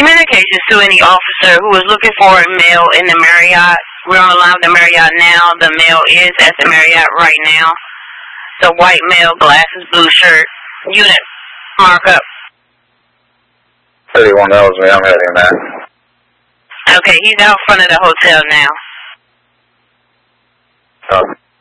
Communications to any officer who is looking for a male in the Marriott. We're on the line with the Marriott now. The male is at the Marriott right now. The white male, glasses, blue shirt. Unit markup. 31 knows me. I'm heading there. Okay, he's out front of the hotel now. Oh.